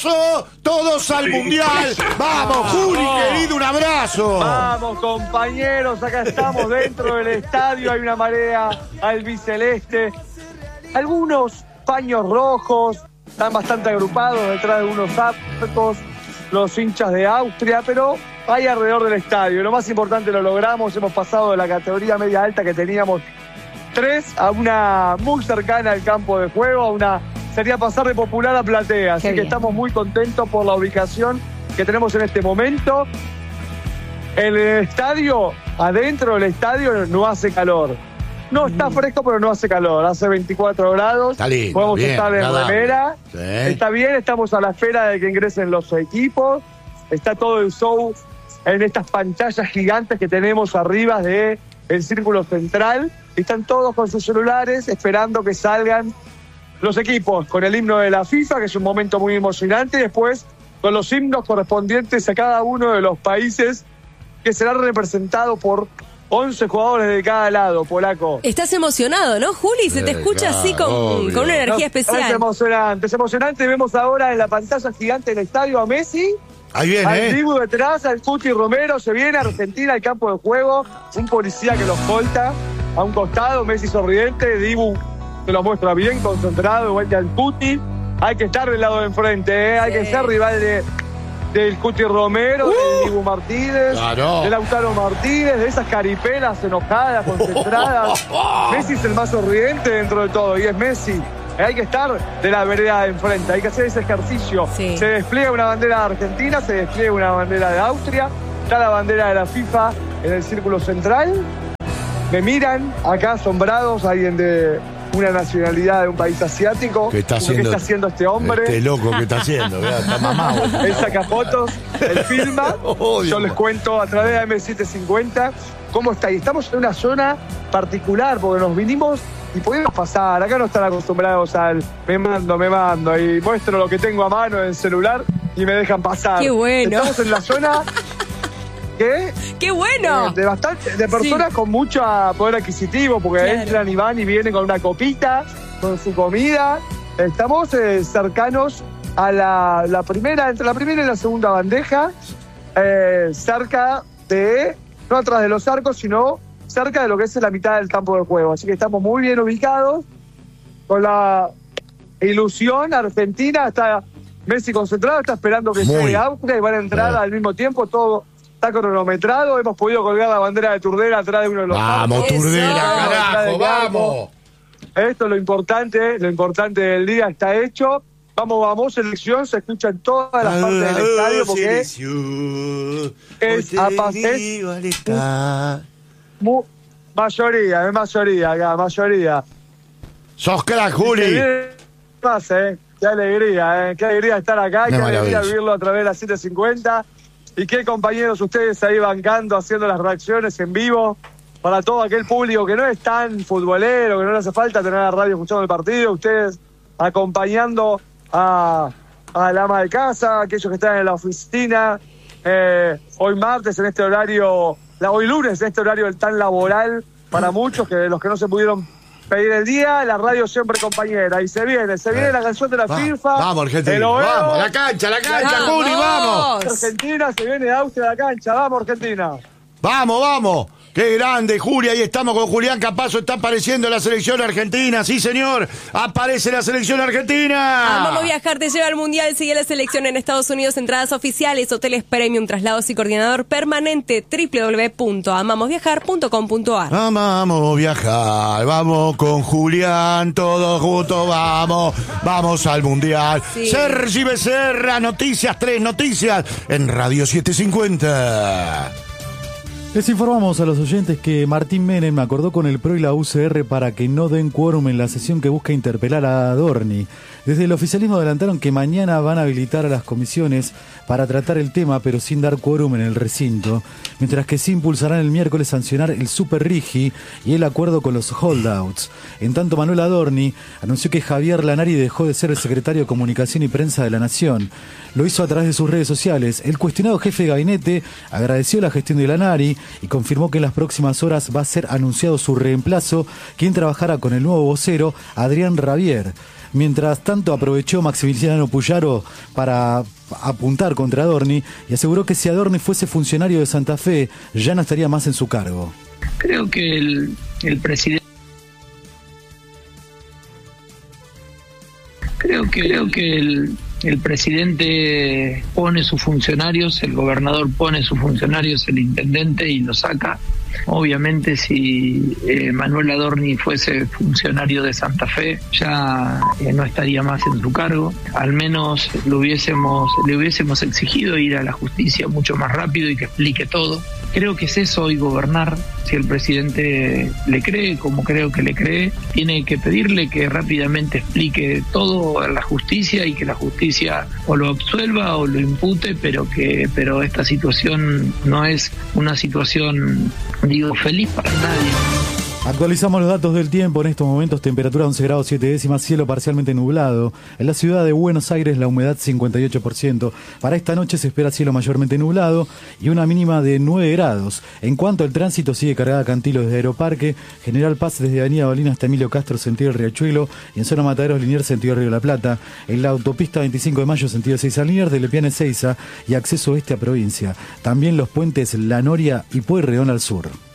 abrazo, todos al Mundial. Vamos, Juli, querido, un abrazo. Vamos, compañeros, acá estamos dentro del estadio, hay una marea albiceleste. Algunos paños rojos, están bastante agrupados detrás de unos arcos, los hinchas de Austria, pero hay alrededor del estadio. Lo más importante lo logramos, hemos pasado de la categoría media alta que teníamos 3 a una muy cercana al campo de juego, a una sería pasar de popular a platea, así que estamos muy contentos por la ubicación que tenemos en este momento. El estadio, adentro del estadio no hace calor. No está fresco, pero no hace calor. Hace 24 grados. Está lindo, podemos bien, estar en remera. Sí. Está bien, estamos a la espera de que ingresen los equipos. Está todo el show en estas pantallas gigantes que tenemos arriba del círculo central. Están todos con sus celulares esperando que salgan los equipos con el himno de la FIFA, que es un momento muy emocionante, y después con los himnos correspondientes a cada uno de los países que serán representados por 11 jugadores de cada lado, polaco. Estás emocionado, ¿no, Juli? Se te escucha así con una energía especial. Es emocionante. Vemos ahora en la pantalla gigante del estadio a Messi. Ahí viene, al Dibu detrás, al Cuti Romero, se viene Argentina al campo de juego, un policía que los escolta a un costado, Messi sonriente, Dibu se lo muestra bien, concentrado, igual que al Cuti. Hay que estar del lado de enfrente, hay que ser rival del Cuti Romero, del Dibu Martínez, del Lautaro Martínez, de esas caripelas enojadas, concentradas. Messi es el más sonriente dentro de todo, y es Messi. Hay que estar de la vereda de enfrente, hay que hacer ese ejercicio. Sí. Se despliega una bandera de Argentina, se despliega una bandera de Austria, está la bandera de la FIFA en el círculo central. Me miran acá asombrados, alguien de una nacionalidad de un país asiático. ¿Qué está haciendo este hombre? Este loco que está haciendo, ¿verdad? Está mamado. Él saca fotos, él filma. Yo les cuento a través de M750 cómo está. Y estamos en una zona particular porque nos vinimos y podemos pasar. Acá no están acostumbrados al me mando y muestro lo que tengo a mano en el celular y me dejan pasar. ¡Qué bueno! Estamos en la zona ¡Qué bueno! De personas con mucho poder adquisitivo, porque entran y van y vienen con una copita, con su comida. Estamos cercanos a la primera, entre la primera y la segunda bandeja, cerca de, no atrás de los arcos, sino cerca de lo que es la mitad del campo de juego. Así que estamos muy bien ubicados, con la ilusión argentina. Está Messi concentrado, está esperando que llegue Austria y van a entrar al mismo tiempo, todo está cronometrado. Hemos podido colgar la bandera de Turdera atrás de uno de los ¡Vamos, Turdera, carajo, vamos! Esto es lo importante del día, está hecho. Vamos, selección, se escucha en todas las partes del estadio porque es mayoría acá, mayoría. ¡Sos crack, Juli! Qué alegría estar acá, qué alegría vivirlo a través de la 750. Y qué compañeros ustedes ahí bancando, haciendo las reacciones en vivo para todo aquel público que no es tan futbolero, que no le hace falta tener la radio escuchando el partido. Ustedes acompañando a la ama de casa, aquellos que están en la oficina. Hoy martes en este horario, hoy lunes en este horario tan laboral para muchos, que los que no se pudieron pedir el día, la radio siempre compañera. Y se viene la canción de la FIFA. Vamos, Argentina, vamos, la cancha, Juli, vamos. Argentina, se viene de Austria a la cancha, vamos, Argentina. Vamos. Qué grande, Juli, ahí estamos con Julián Capazo, está apareciendo la selección argentina, sí señor, aparece la selección argentina. Amamos Viajar te lleva al Mundial, sigue la selección en Estados Unidos, entradas oficiales, hoteles premium, traslados y coordinador permanente, www.amamosviajar.com.ar. Amamos viajar, vamos con Julián, todos juntos, vamos al Mundial. Sí. Sergi Becerra, tres noticias en Radio 750. Les informamos a los oyentes que Martín Menem acordó con el PRO y la UCR para que no den quórum en la sesión que busca interpelar a Adorni. Desde el oficialismo adelantaron que mañana van a habilitar a las comisiones para tratar el tema, pero sin dar quórum en el recinto, mientras que sí impulsarán el miércoles sancionar el Super Rigi y el acuerdo con los holdouts. En tanto, Manuel Adorni anunció que Javier Lanari dejó de ser el secretario de Comunicación y Prensa de la Nación. Lo hizo a través de sus redes sociales. El cuestionado jefe de gabinete agradeció la gestión de Lanari y confirmó que en las próximas horas va a ser anunciado su reemplazo, quien trabajará con el nuevo vocero, Adrián Rabier. Mientras tanto, aprovechó Maximiliano Puyaro para apuntar contra Adorni y aseguró que si Adorni fuese funcionario de Santa Fe, ya no estaría más en su cargo. Creo que el presidente... Creo que el presidente pone sus funcionarios, el gobernador pone sus funcionarios, el intendente, y lo saca. Obviamente, si Manuel Adorni fuese funcionario de Santa Fe, ya no estaría más en su cargo. Al menos le hubiésemos exigido ir a la justicia mucho más rápido y que explique todo. Creo que es eso hoy, gobernar. Si el presidente le cree, como creo que le cree, tiene que pedirle que rápidamente explique todo a la justicia y que la justicia o lo absuelva o lo impute, pero esta situación no es una situación, feliz para nadie. Actualizamos los datos del tiempo. En estos momentos, temperatura 11 grados 7 décimas, cielo parcialmente nublado. En la ciudad de Buenos Aires, la humedad 58%. Para esta noche se espera cielo mayormente nublado y una mínima de 9 grados. En cuanto al tránsito, sigue cargada Cantilo desde Aeroparque, General Paz desde Avenida Bolívar hasta Emilio Castro, sentido del Riachuelo, y en zona Mataderos, Liniers, sentido Río de la Plata. En la autopista 25 de Mayo, sentido Seiza Liniers, de Lepiane Seiza y acceso oeste a provincia. También los puentes La Noria y Pueyrredón al sur.